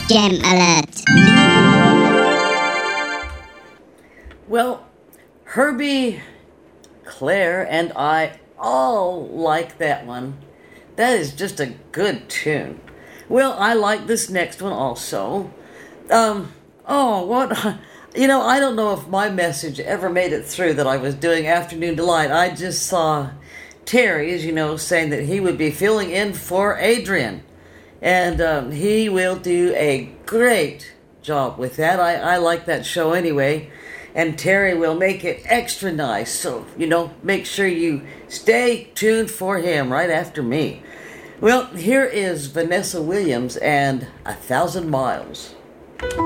Gem alert. Well, Herbie, Claire, and I all like that one. That is just a good tune. Well, I like this next one also. I don't know if my message ever made it through that I was doing Afternoon Delight. I just saw Terry, as you know, saying that he would be filling in for Adrian. And he will do a great job with that. I like that show anyway. And Terry will make it extra nice. So, make sure you stay tuned for him right after me. Well, here is Vanessa Williams and 1,000 Miles.